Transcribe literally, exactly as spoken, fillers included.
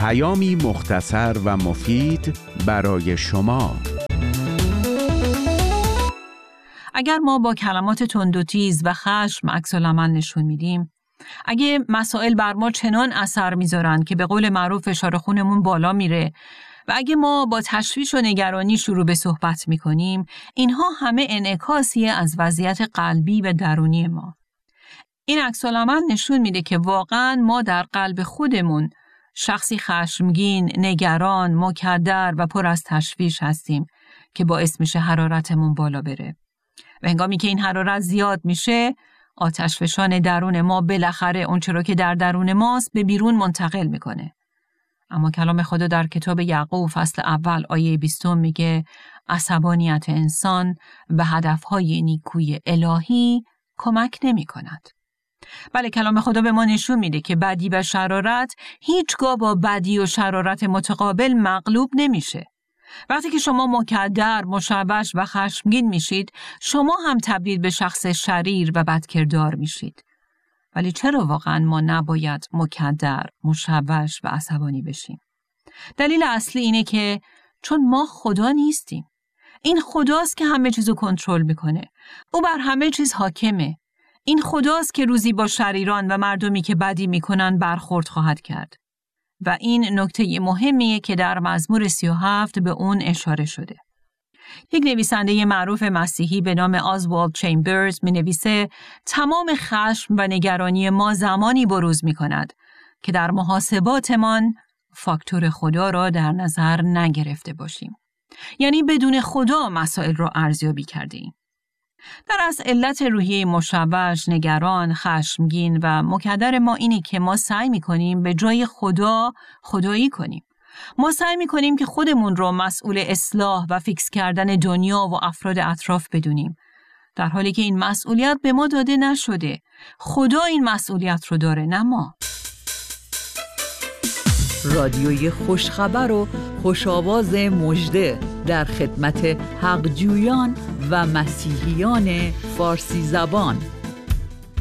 پیامی مختصر و مفید برای شما. اگر ما با کلمات تند و تیز و خشم عکس العمل نشون میدیم، اگه مسائل بر ما چنان اثر میذارن که به قول معروف فشار خونمون بالا میره و اگه ما با تشویش و نگرانی شروع به صحبت میکنیم، اینها همه انعکاسیه از وضعیت قلبی و درونی ما. این عکس العمل نشون میده که واقعاً ما در قلب خودمون شخصی خشمگین، نگران، مکدر و پر از تشویش هستیم که باعث میشه حرارتمون بالا بره. و هنگامی که این حرارت زیاد میشه، آتشفشان درون ما بالاخره اون چرا که در درون ماست به بیرون منتقل میکنه. اما کلام خدا در کتاب یعقوب فصل اول آیه بیستم میگه عصبانیت انسان به هدفهای نیکوی الهی کمک نمی کند. بله، کلام خدا به ما نشون میده که بدی و شرارت هیچگاه با بدی و شرارت متقابل مغلوب نمیشه. وقتی که شما مکدر، مشوش و خشمگین میشید، شما هم تبدیل به شخص شریر و بدکردار میشید. ولی چرا واقعا ما نباید مکدر، مشوش و عصبانی بشیم؟ دلیل اصلی اینه که چون ما خدا نیستیم. این خداست که همه چیزو کنترل میکنه. او بر همه چیز حاکمه. این خداست که روزی با شریران و مردمی که بدی میکنن برخورد خواهد کرد. و این نکته مهمیه که در مزمور سی و هفت به اون اشاره شده. یک نویسنده معروف مسیحی به نام آزوالد چیمبرز می نویسه تمام خشم و نگرانی ما زمانی بروز می کند که در محاسباتمان فاکتور خدا را در نظر نگرفته باشیم. یعنی بدون خدا مسائل را ارزیابی کرده ایم. در اصل علت روحیه مشوش، نگران، خشمگین و مکدر ما اینه که ما سعی می‌کنیم به جای خدا خدایی کنیم. ما سعی می‌کنیم که خودمون رو مسئول اصلاح و فیکس کردن دنیا و افراد اطراف بدونیم، در حالی که این مسئولیت به ما داده نشده. خدا این مسئولیت رو داره، نه ما. رادیوی خوشخبر و خوشاواز مژده در خدمت حقجویان و مسیحیان فارسی زبان.